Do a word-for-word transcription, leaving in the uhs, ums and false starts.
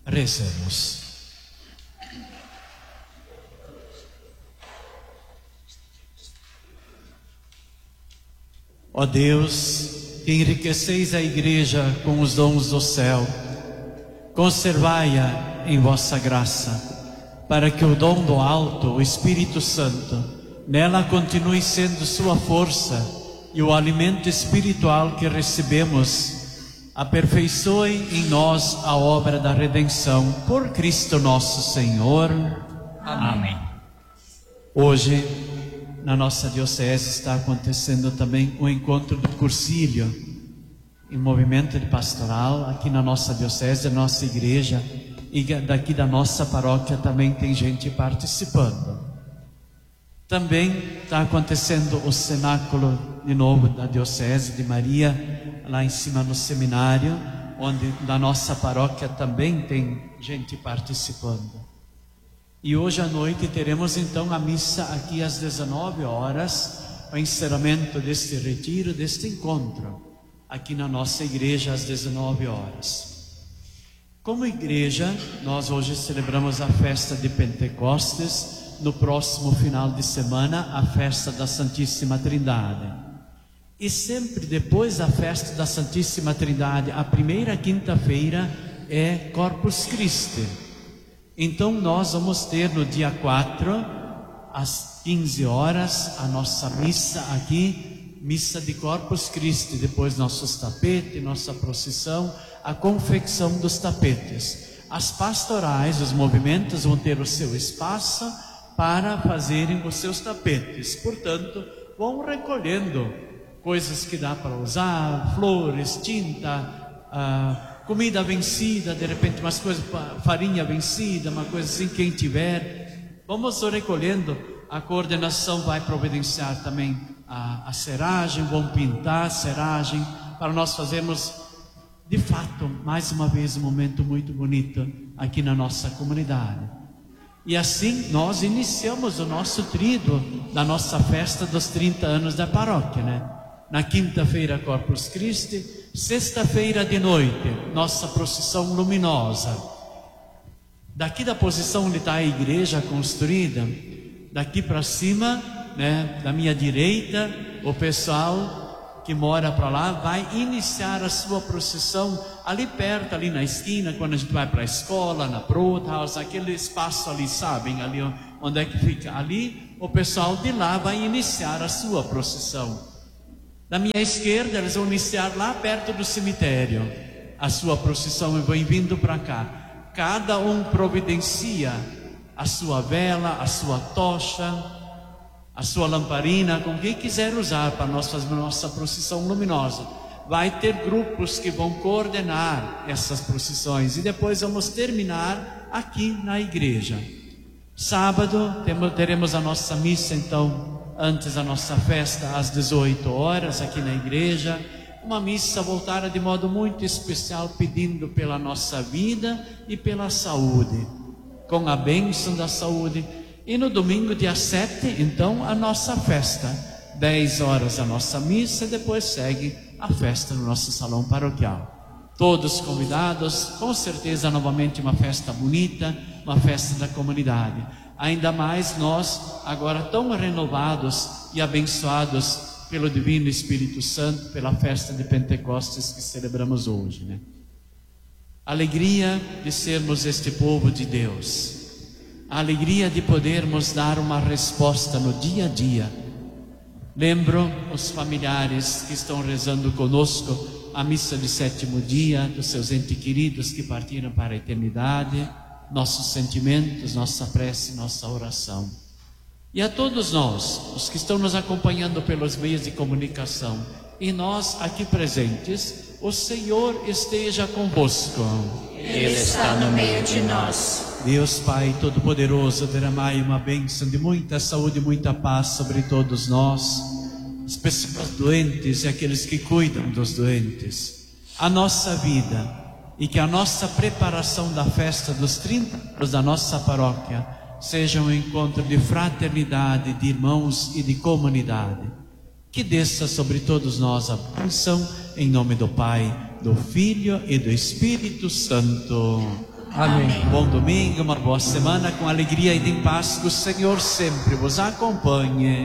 Rezemos. Ó Deus, que enriqueceis a Igreja com os dons do céu, conservai-a em vossa graça, para que o dom do alto, o Espírito Santo, nela continue sendo sua força e o alimento espiritual que recebemos, aperfeiçoe em nós a obra da redenção, por Cristo nosso Senhor. Amém. Hoje, na nossa diocese, está acontecendo também o encontro do Cursílio, em movimento de pastoral, aqui na nossa diocese, na nossa igreja, e daqui da nossa paróquia também tem gente participando. Também está acontecendo o cenáculo de novo da diocese de Maria, lá em cima no seminário, onde da nossa paróquia também tem gente participando. E hoje à noite teremos então a missa aqui às dezenove horas, o encerramento deste retiro, deste encontro, aqui na nossa igreja às dezenove horas. Como igreja, nós hoje celebramos a festa de Pentecostes, no próximo final de semana, a festa da Santíssima Trindade. E sempre depois da festa da Santíssima Trindade, a primeira quinta-feira é Corpus Christi. Então nós vamos ter no dia quatro, às quinze horas, a nossa missa aqui, missa de Corpus Christi, depois nossos tapetes, nossa procissão, a confecção dos tapetes. As pastorais, os movimentos vão ter o seu espaço para fazerem os seus tapetes. Portanto, vão recolhendo coisas que dá para usar, flores, tinta, ah, comida vencida, de repente umas coisas, farinha vencida, uma coisa assim, quem tiver. Vamos recolhendo. A coordenação vai providenciar também a, a seragem, vão pintar a seragem, para nós fazermos, de fato, mais uma vez um momento muito bonito aqui na nossa comunidade. E assim nós iniciamos o nosso tríduo da nossa festa dos trinta anos da paróquia, né? Na quinta-feira, Corpus Christi, sexta-feira de noite, nossa procissão luminosa. Daqui da posição onde está a igreja construída, daqui para cima, né, da minha direita, o pessoal que mora para lá vai iniciar a sua procissão ali perto, ali na esquina, quando a gente vai para a escola, na Brothaus, aquele espaço ali, sabem, ali onde é que fica. Ali, o pessoal de lá vai iniciar a sua procissão. Da minha esquerda, eles vão iniciar lá perto do cemitério a sua procissão e vão vindo para cá. Cada um providencia a sua vela, a sua tocha, a sua lamparina, com quem quiser usar para nós fazer nossa procissão luminosa. Vai ter grupos que vão coordenar essas procissões e depois vamos terminar aqui na igreja. Sábado teremos a nossa missa, então, antes da nossa festa, às dezoito horas, aqui na igreja. Uma missa voltada de modo muito especial, pedindo pela nossa vida e pela saúde, com a bênção da saúde. E no domingo, dia sete, então, a nossa festa. dez horas a nossa missa e depois segue a festa no nosso salão paroquial. Todos convidados, com certeza novamente uma festa bonita, uma festa da comunidade. Ainda mais nós, agora tão renovados e abençoados pelo Divino Espírito Santo, pela festa de Pentecostes que celebramos hoje, né? Alegria de sermos este povo de Deus. A alegria de podermos dar uma resposta no dia a dia. Lembro os familiares que estão rezando conosco a missa de sétimo dia, dos seus entes queridos que partiram para a eternidade, nossos sentimentos, nossa prece, nossa oração. E a todos nós, os que estão nos acompanhando pelos meios de comunicação, e nós aqui presentes, o Senhor esteja convosco. Ele está no meio de nós. Deus Pai Todo-Poderoso, derramai uma bênção de muita saúde e muita paz sobre todos nós, as pessoas doentes e aqueles que cuidam dos doentes, a nossa vida, e que a nossa preparação da festa dos trinta anos da nossa paróquia seja um encontro de fraternidade, de irmãos e de comunidade. Que desça sobre todos nós a bênção, em nome do Pai, do Filho e do Espírito Santo. Amém. Um bom domingo, uma boa semana com alegria e em paz. Que o Senhor sempre vos acompanhe.